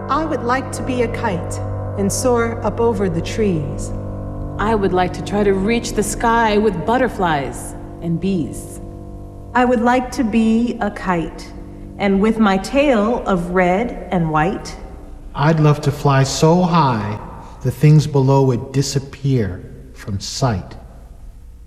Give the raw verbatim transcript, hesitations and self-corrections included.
I would like to be a kite and soar up over the trees. I would like to try to reach the sky with butterflies and bees. I would like to be a kite, and with my tail of red and white, I'd love to fly so high the things below would disappear from sight.